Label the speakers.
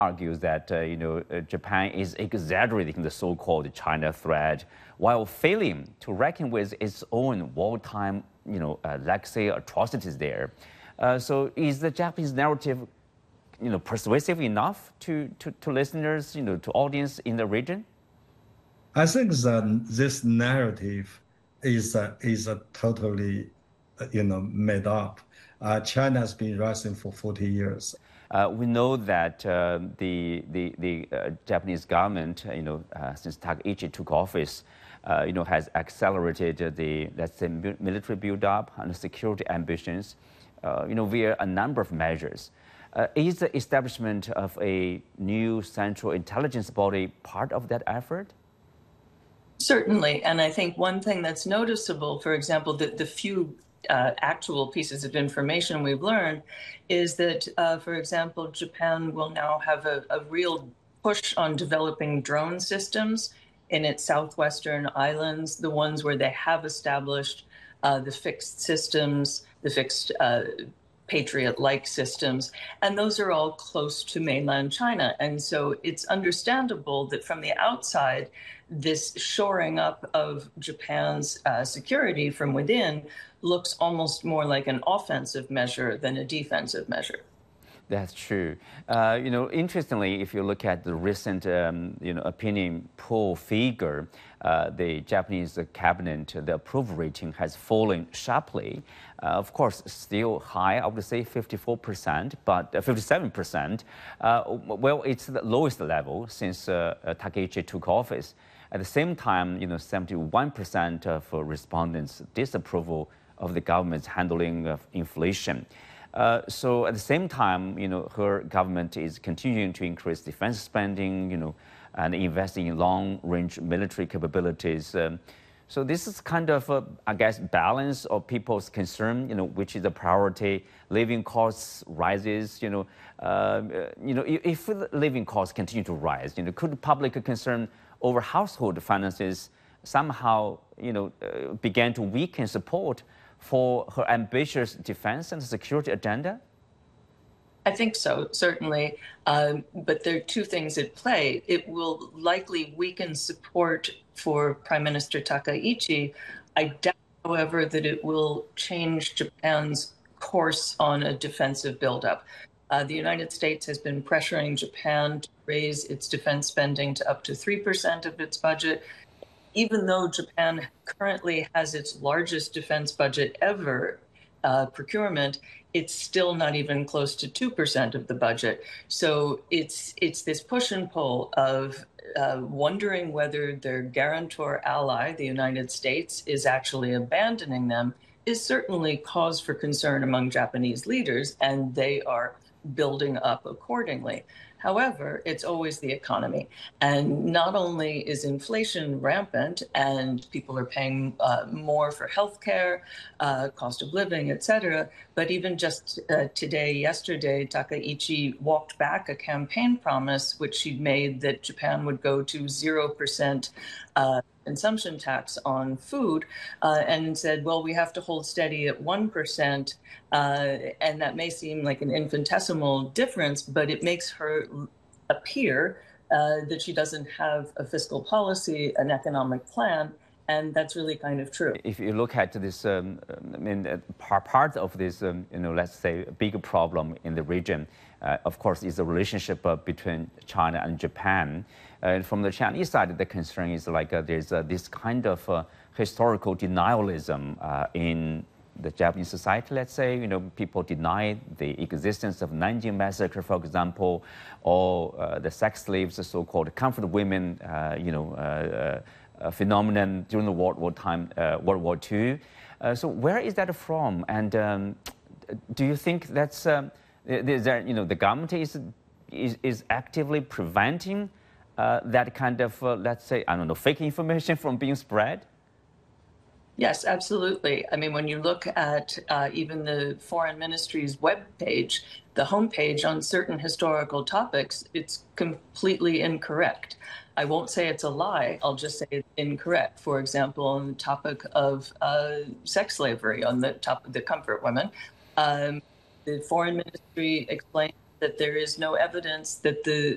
Speaker 1: argues that Japan is exaggerating the so-called China threat while failing to reckon with its own wartime legacy atrocities there. So is the Japanese narrative persuasive enough to listeners, to audience in the region?
Speaker 2: I think that this narrative is totally, made up. China has been rising for 40 years.
Speaker 1: We know that the Japanese government, since Takaichi took office, has accelerated the, let's say, military buildup and security ambitions, via a number of measures. Is the establishment of a new central intelligence body part of that effort?
Speaker 3: Certainly, and I think one thing that's noticeable, for example, the few actual pieces of information we've learned is that, for example, Japan will now have a real push on developing drone systems in its southwestern islands, the ones where they have established the fixed systems, the fixed Patriot-like systems, and those are all close to mainland China. And so it's understandable that from the outside, this shoring up of Japan's security from within looks almost more like an offensive measure than a defensive measure.
Speaker 1: That's true. Interestingly, if you look at the recent, opinion poll figure, the Japanese cabinet, the approval rating has fallen sharply. Of course, still high, I would say 54%, but 57%. Well, it's the lowest level since Takaichi took office. At the same time, 71% of respondents disapproval of the government's handling of inflation. So at the same time, her government is continuing to increase defense spending, and investing in long-range military capabilities. So this is kind of, balance of people's concern, which is a priority. Living costs rises, if living costs continue to rise, could public concern over household finances somehow, began to weaken support for her ambitious defense and security agenda?
Speaker 3: I think so, certainly. But there are two things at play. It will likely weaken support for Prime Minister Takaichi. I doubt, however, that it will change Japan's course on a defensive buildup. The United States has been pressuring Japan to raise its defense spending to up to 3% of its budget. Even though Japan currently has its largest defense budget ever, procurement, it's still not even close to 2% of the budget. So it's this push and pull of wondering whether their guarantor ally, the United States, is actually abandoning them, is certainly cause for concern among Japanese leaders, and they are building up accordingly. However, it's always the economy. And not only is inflation rampant and people are paying more for healthcare, cost of living, et cetera, but even just yesterday, Takaichi walked back a campaign promise which she'd made that Japan would go to 0% consumption tax on food, and said, well, we have to hold steady at 1%. And that may seem like an infinitesimal difference, but it makes her appear that she doesn't have a fiscal policy, an economic plan. And that's really kind of true.
Speaker 1: If you look at this, part of this, let's say, bigger problem in the region, of course, is the relationship between China and Japan. And from the Chinese side, the concern is like there's this kind of historical denialism in the Japanese society, let's say. People deny the existence of Nanjing Massacre, for example, or the sex slaves, the so-called comfort women, phenomenon during the World War II. So where is that from? And do you think that's the government is actively preventing that kind of, let's say, fake information from being spread?
Speaker 3: Yes, absolutely. I mean, when you look at even the Foreign Ministry's webpage, the homepage on certain historical topics, it's completely incorrect. I won't say it's a lie, I'll just say it's incorrect. For example, on the topic of sex slavery, on the top of the comfort women, the Foreign Ministry explained that there is no evidence that the